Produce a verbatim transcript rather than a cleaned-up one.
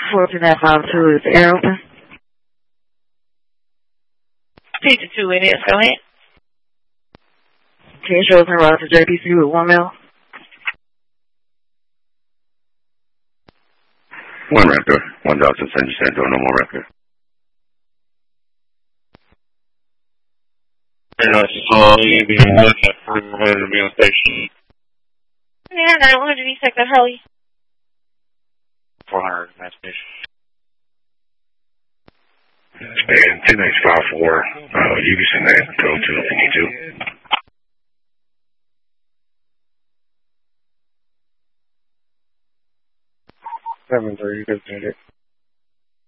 four two nine five two, is the air open? fifty-two, it is. Go ahead. Can you show us in route to J P C with one mil? One record. One Delta San Jacinto, no more record. Very nice. Uh, you be looking at four hundred to be on station. Yeah, nine one hundred, you take that Hurley. four hundred, mass station. And two nine five four, uh, you can send that go to if you need to. seven three, you can send it.